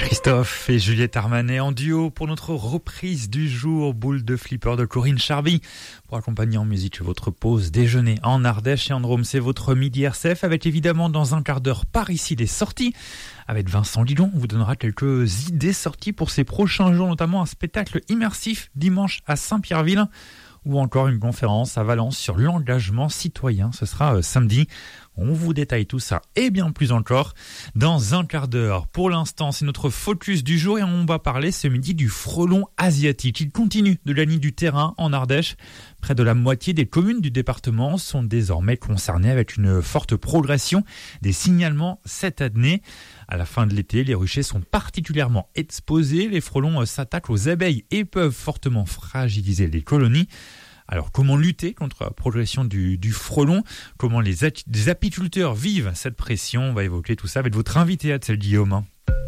Christophe et Juliette Armanet en duo pour notre reprise du jour, Boule de flipper de Corinne Charby. Pour accompagner en musique votre pause déjeuner en Ardèche et en Drôme, c'est votre midi RCF avec évidemment dans un quart d'heure par ici des sorties. Avec Vincent Lidon, on vous donnera quelques idées sorties pour ces prochains jours, notamment un spectacle immersif dimanche à Saint-Pierreville ou encore une conférence à Valence sur l'engagement citoyen. Ce sera samedi. On vous détaille tout ça et bien plus encore dans un quart d'heure. Pour l'instant, c'est notre focus du jour et on va parler ce midi du frelon asiatique. Il continue de gagner du terrain en Ardèche. Près de la moitié des communes du département sont désormais concernées avec une forte progression des signalements cette année. À la fin de l'été, les ruchers sont particulièrement exposés. Les frelons s'attaquent aux abeilles et peuvent fortement fragiliser les colonies. Alors, comment lutter contre la progression du frelon? Comment les apiculteurs vivent cette pression? On va évoquer tout ça avec votre invité, Axel Guillaume.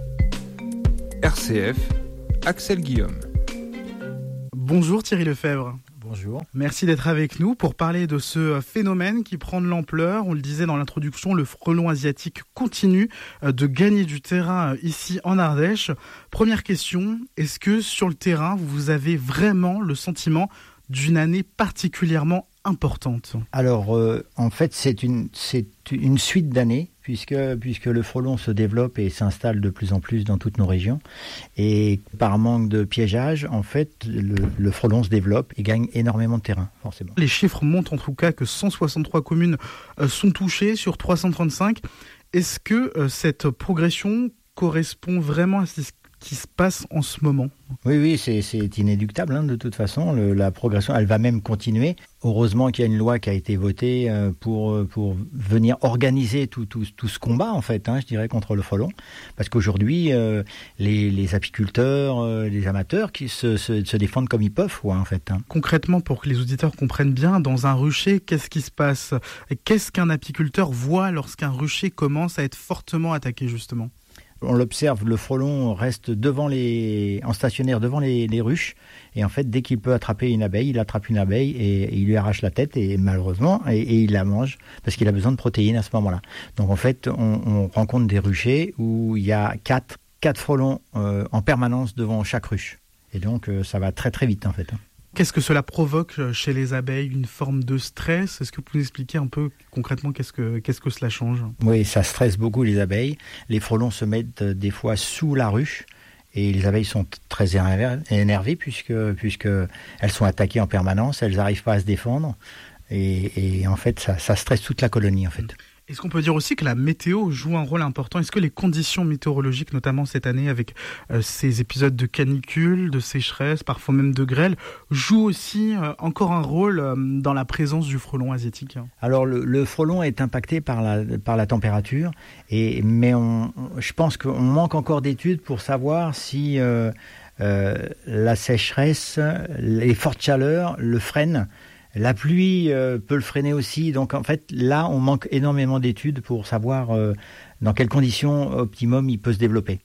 RCF, Axel Guillaume. Bonjour Thierry Lefebvre. Bonjour. Merci d'être avec nous pour parler de ce phénomène qui prend de l'ampleur. On le disait dans l'introduction, le frelon asiatique continue de gagner du terrain ici en Ardèche. Première question, est-ce que sur le terrain, vous avez vraiment le sentiment d'une année particulièrement importante? Alors, en fait, c'est une suite d'années, puisque le frelon se développe et s'installe de plus en plus dans toutes nos régions. Et par manque de piégeage, en fait, le frelon se développe et gagne énormément de terrain, forcément. Les chiffres montrent en tout cas que 163 communes sont touchées sur 335. Est-ce que cette progression correspond vraiment à ce qui se passe en ce moment? Oui, c'est inéluctable de toute façon. La progression, elle va même continuer. Heureusement qu'il y a une loi qui a été votée pour venir organiser tout ce combat, en fait, je dirais, contre le frelon. Parce qu'aujourd'hui, les apiculteurs, les amateurs qui se défendent comme ils peuvent, en fait. Concrètement, pour que les auditeurs comprennent bien, dans un rucher, qu'est-ce qui se passe? Qu'est-ce qu'un apiculteur voit lorsqu'un rucher commence à être fortement attaqué, justement? On l'observe, le frelon reste en stationnaire devant les ruches, et en fait, dès qu'il peut attraper une abeille, il attrape une abeille et il lui arrache la tête, et malheureusement, et il la mange, parce qu'il a besoin de protéines à ce moment-là. Donc en fait, on rencontre des ruchers où il y a quatre frelons en permanence devant chaque ruche. Et donc ça va très très vite en fait. Qu'est-ce que cela provoque chez les abeilles? Une forme de stress? Est-ce que vous pouvez expliquer un peu concrètement qu'est-ce que cela change? Oui, ça stresse beaucoup les abeilles. Les frelons se mettent des fois sous la ruche et les abeilles sont très énervées puisque elles sont attaquées en permanence, elles n'arrivent pas à se défendre et en fait ça stresse toute la colonie en fait. Est-ce qu'on peut dire aussi que la météo joue un rôle important? Est-ce que les conditions météorologiques, notamment cette année avec ces épisodes de canicule, de sécheresse, parfois même de grêle, jouent aussi encore un rôle dans la présence du frelon asiatique? Alors le frelon est impacté par la température, mais je pense qu'on manque encore d'études pour savoir si la sécheresse, les fortes chaleurs le freinent. La pluie peut le freiner aussi. Donc en fait, là, on manque énormément d'études pour savoir dans quelles conditions optimum il peut se développer.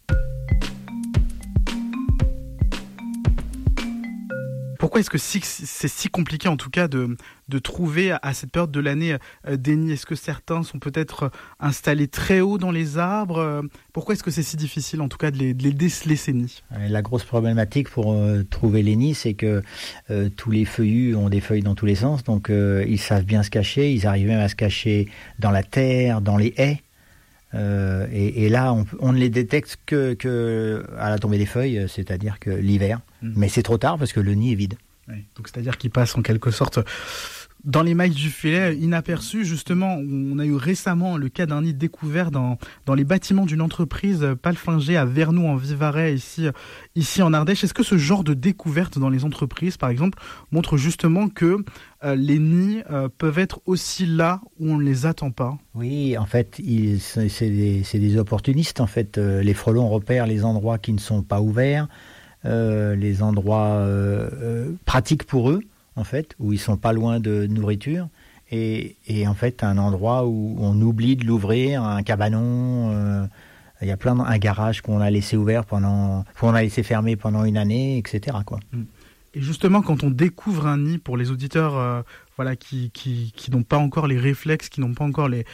Pourquoi est-ce que c'est si compliqué en tout cas de trouver à cette période de l'année des nids? Est-ce que certains sont peut-être installés très haut dans les arbres? Pourquoi est-ce que c'est si difficile en tout cas de les déceler ces nids? La grosse problématique pour trouver les nids, c'est que tous les feuillus ont des feuilles dans tous les sens, donc ils savent bien se cacher, ils arrivent même à se cacher dans la terre, dans les haies. Et là, on ne les détecte que à la tombée des feuilles, c'est-à-dire que l'hiver. Mais c'est trop tard parce que le nid est vide. Oui, donc c'est-à-dire qu'ils passent en quelque sorte dans les mailles du filet, inaperçus. Justement, on a eu récemment le cas d'un nid découvert dans les bâtiments d'une entreprise Palfinger à Vernoux en Vivarais, ici en Ardèche. Est-ce que ce genre de découverte dans les entreprises, par exemple, montre justement que les nids peuvent être aussi là où on ne les attend pas? Oui, en fait, c'est des opportunistes. En fait, les frelons repèrent les endroits qui ne sont pas ouverts, les endroits pratiques pour eux, en fait, où ils sont pas loin de nourriture, et en fait un endroit où on oublie de l'ouvrir, un cabanon, il y a un garage qu'on a laissé ouvert qu'on a laissé fermé pendant une année, etc. quoi. Et justement, quand on découvre un nid, pour les auditeurs, voilà, qui n'ont pas encore les réflexes, qui n'ont pas encore les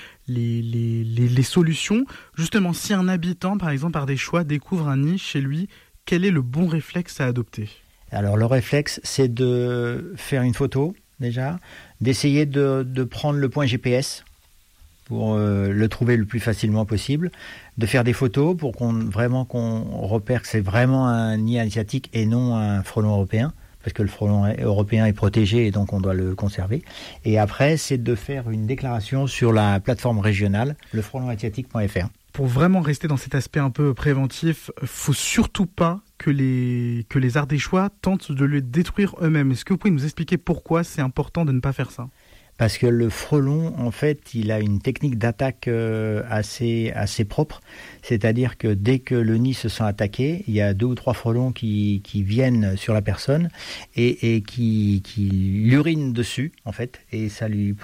solutions. Justement, si un habitant, par exemple, par des choix, découvre un nid chez lui, quel est le bon réflexe à adopter ? Alors le réflexe, c'est de faire une photo déjà, d'essayer de prendre le point GPS pour le trouver le plus facilement possible, de faire des photos pour qu'on repère que c'est vraiment un nid asiatique et non un frelon européen, parce que le frelon européen est protégé et donc on doit le conserver. Et après, c'est de faire une déclaration sur la plateforme régionale, lefrelonasiatique.fr. Pour vraiment rester dans cet aspect un peu préventif, faut surtout pas que les Ardéchois tentent de le détruire eux-mêmes. Est-ce que vous pouvez nous expliquer pourquoi c'est important de ne pas faire ça ? Parce que le frelon, en fait, il a une technique d'attaque assez propre. C'est-à-dire que dès que le nid se sent attaqué, il y a 2 ou 3 frelons qui viennent sur la personne et qui l'urinent dessus, en fait. Et ça lui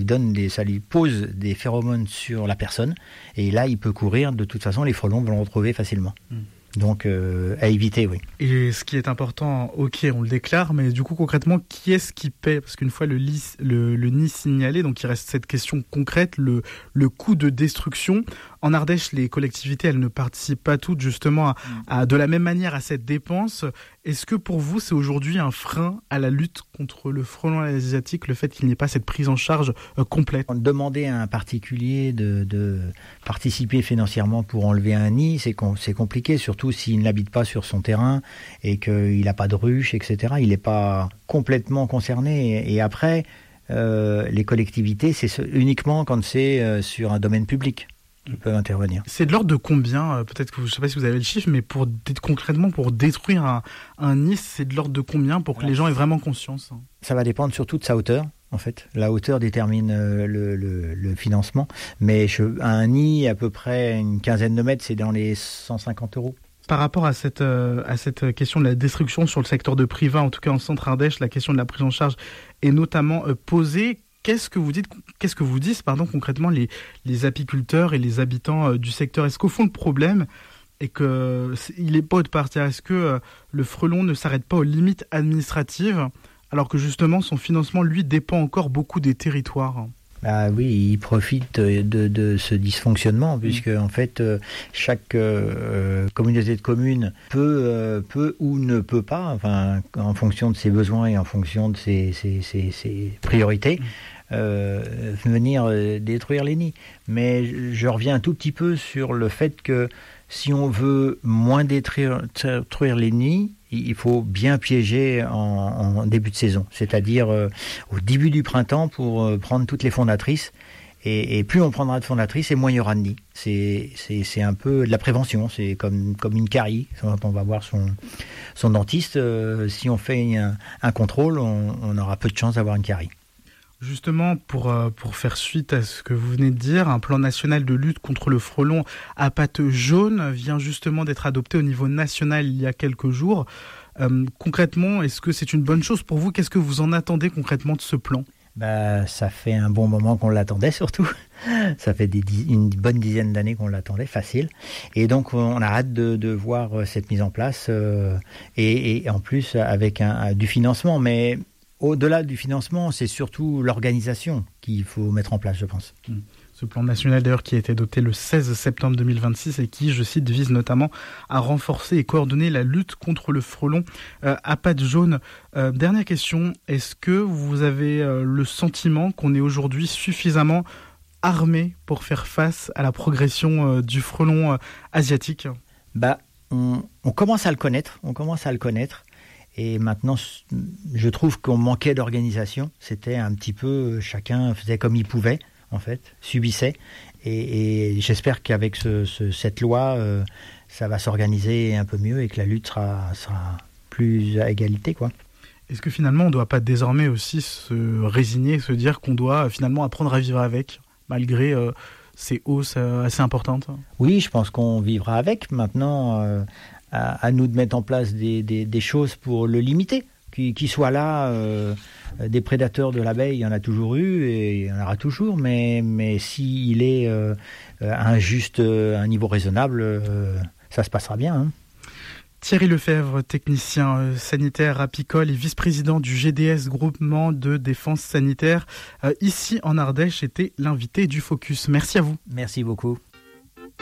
pose des phéromones sur la personne. Et là, il peut courir. De toute façon, les frelons vont le retrouver facilement. Donc, à éviter, oui. Et ce qui est important, ok, on le déclare, mais du coup, concrètement, qui est-ce qui paie ? Parce qu'une fois le nid signalé, donc il reste cette question concrète, le coût de destruction. En Ardèche, les collectivités, elles ne participent pas toutes, justement, de la même manière à cette dépense. Est-ce que pour vous, c'est aujourd'hui un frein à la lutte contre le frelon asiatique, le fait qu'il n'y ait pas cette prise en charge complète ? Demander à un particulier de participer financièrement pour enlever un nid, c'est compliqué, surtout s'il n'habite pas sur son terrain et qu'il n'a pas de ruche, etc. Il n'est pas complètement concerné. Et après, les collectivités, c'est uniquement quand c'est sur un domaine public qui peuvent intervenir. C'est de l'ordre de combien ? Peut-être que je ne sais pas si vous avez le chiffre, mais concrètement, pour détruire un nid, c'est de l'ordre de combien pour que les gens aient vraiment conscience ? Ça va dépendre surtout de sa hauteur. En fait, la hauteur détermine le financement. Mais un nid, à peu près une quinzaine de mètres, c'est dans les 150 €. Par rapport à cette question de la destruction sur le secteur de privat, en tout cas en centre Ardèche, la question de la prise en charge est notamment posée. Qu'est-ce que vous disent concrètement les apiculteurs et les habitants du secteur ? Est-ce qu'au fond le problème est qu'il n'est pas de partir ? Est-ce que le frelon ne s'arrête pas aux limites administratives alors que justement son financement lui dépend encore beaucoup des territoires ? Ah oui, il profite de ce dysfonctionnement puisque en fait chaque communauté de communes peut ou ne peut pas, enfin en fonction de ses besoins et en fonction de ses priorités, venir détruire les nids. Mais je reviens un tout petit peu sur le fait que si on veut moins détruire les nids, il faut bien piéger en début de saison, c'est-à-dire au début du printemps pour prendre toutes les fondatrices. Et plus on prendra de fondatrices, et moins il y aura de nids. C'est un peu de la prévention, c'est comme une carie. Quand on va voir son dentiste, si on fait un contrôle, on aura peu de chance d'avoir une carie. Justement, pour faire suite à ce que vous venez de dire, un plan national de lutte contre le frelon à pattes jaunes vient justement d'être adopté au niveau national il y a quelques jours. Concrètement, est-ce que c'est une bonne chose pour vous ? Qu'est-ce que vous en attendez concrètement de ce plan ? Ça fait un bon moment qu'on l'attendait surtout. Ça fait une bonne dizaine d'années qu'on l'attendait, facile. Et donc on a hâte de voir cette mise en place et en plus avec du financement. Mais au-delà du financement, c'est surtout l'organisation qu'il faut mettre en place, je pense. Ce plan national d'ailleurs qui a été adopté le 16 septembre 2026 et qui, je cite, vise notamment à renforcer et coordonner la lutte contre le frelon à pattes jaunes. Dernière question, est-ce que vous avez le sentiment qu'on est aujourd'hui suffisamment armé pour faire face à la progression du frelon asiatique ? On commence à le connaître, Et maintenant, je trouve qu'on manquait d'organisation. C'était un petit peu, chacun faisait comme il pouvait, en fait, subissait. Et j'espère qu'avec cette loi, ça va s'organiser un peu mieux et que la lutte sera plus à égalité, quoi. Est-ce que finalement, on ne doit pas désormais aussi se résigner, se dire qu'on doit finalement apprendre à vivre avec, malgré ces hausses assez importantes ? Oui, je pense qu'on vivra avec. Maintenant, à nous de mettre en place des choses pour le limiter. Qu'il soit là, des prédateurs de l'abeille, il y en a toujours eu et il y en aura toujours, mais s'il est à un niveau raisonnable, ça se passera bien. Thierry Lefebvre, technicien sanitaire apicole et vice-président du GDS, groupement de défense sanitaire, ici en Ardèche, était l'invité du Focus. Merci à vous. Merci beaucoup.